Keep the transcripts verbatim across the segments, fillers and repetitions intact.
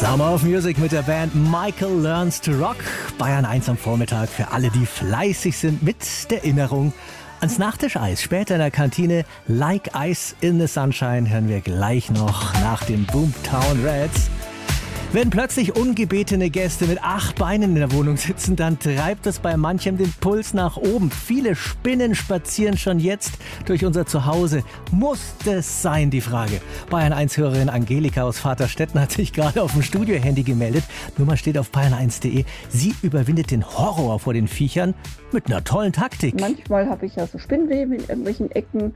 Summer of Music mit der Band Michael Learns to Rock. Bayern eins am Vormittag für alle, die fleißig sind, mit der Erinnerung ans Nachtischeis. Später in der Kantine Like Ice in the Sunshine hören wir gleich noch nach den Boomtown Rats. Wenn plötzlich ungebetene Gäste mit acht Beinen in der Wohnung sitzen, dann treibt es bei manchem den Puls nach oben. Viele Spinnen spazieren schon jetzt durch unser Zuhause. Muss das sein, die Frage. Bayern eins Hörerin Angelika aus Vaterstetten hat sich gerade auf dem Studio-Handy gemeldet. Nummer steht auf bayern eins punkt de. Sie überwindet den Horror vor den Viechern mit einer tollen Taktik. Manchmal habe ich ja so Spinnweben in irgendwelchen Ecken.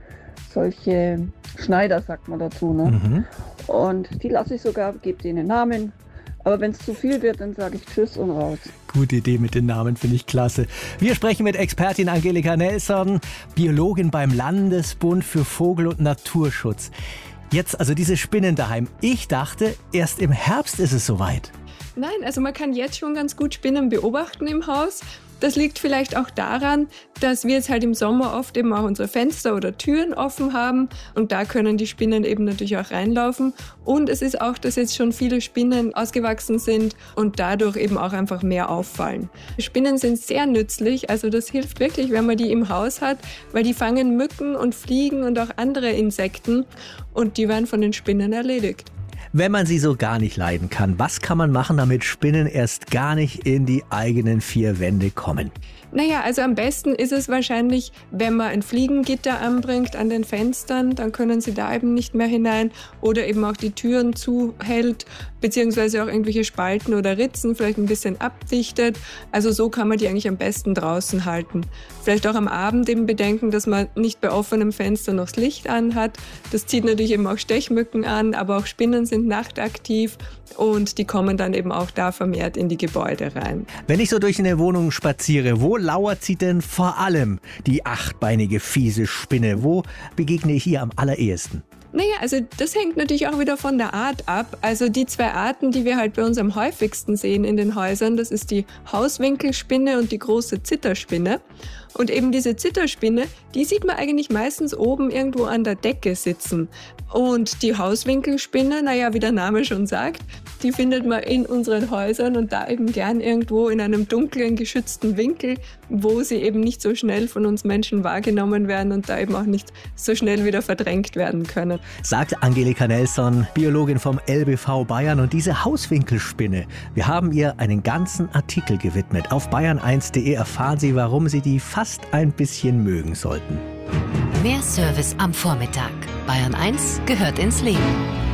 Solche Schneider, sagt man dazu. Ne? Mhm. Und die lasse ich sogar, gebe denen Namen. Aber wenn es zu viel wird, dann sage ich Tschüss und raus. Gute Idee mit den Namen, finde ich klasse. Wir sprechen mit Expertin Angelika Nelson, Biologin beim Landesbund für Vogel- und Naturschutz. Jetzt also diese Spinnen daheim. Ich dachte, erst im Herbst ist es soweit. Nein, also man kann jetzt schon ganz gut Spinnen beobachten im Haus. Das liegt vielleicht auch daran, dass wir jetzt halt im Sommer oft eben auch unsere Fenster oder Türen offen haben und da können die Spinnen eben natürlich auch reinlaufen. Und es ist auch, dass jetzt schon viele Spinnen ausgewachsen sind und dadurch eben auch einfach mehr auffallen. Spinnen sind sehr nützlich, also das hilft wirklich, wenn man die im Haus hat, weil die fangen Mücken und Fliegen und auch andere Insekten und die werden von den Spinnen erledigt. Wenn man sie so gar nicht leiden kann, was kann man machen, damit Spinnen erst gar nicht in die eigenen vier Wände kommen? Naja, also am besten ist es wahrscheinlich, wenn man ein Fliegengitter anbringt an den Fenstern, dann können sie da eben nicht mehr hinein oder eben auch die Türen zuhält, beziehungsweise auch irgendwelche Spalten oder Ritzen vielleicht ein bisschen abdichtet. Also so kann man die eigentlich am besten draußen halten. Vielleicht auch am Abend eben bedenken, dass man nicht bei offenem Fenster noch das Licht anhat. Das zieht natürlich eben auch Stechmücken an, aber auch Spinnen sind nachtaktiv und die kommen dann eben auch da vermehrt in die Gebäude rein. Wenn ich so durch eine Wohnung spaziere, wo lauert sie denn vor allem, die achtbeinige fiese Spinne? Wo begegne ich ihr am allerersten? Naja, also das hängt natürlich auch wieder von der Art ab. Also die zwei Arten, die wir halt bei uns am häufigsten sehen in den Häusern, das ist die Hauswinkelspinne und die große Zitterspinne. Und eben diese Zitterspinne, die sieht man eigentlich meistens oben irgendwo an der Decke sitzen. Und die Hauswinkelspinne, naja, wie der Name schon sagt, die findet man in unseren Häusern und da eben gern irgendwo in einem dunklen, geschützten Winkel, wo sie eben nicht so schnell von uns Menschen wahrgenommen werden und da eben auch nicht so schnell wieder verdrängt werden können. Sagt Angelika Nelson, Biologin vom L B V Bayern. Und diese Hauswinkelspinne, wir haben ihr einen ganzen Artikel gewidmet. Auf bayern eins punkt de erfahren Sie, warum Sie die fast ein bisschen mögen sollten. Mehr Service am Vormittag. Bayern eins gehört ins Leben.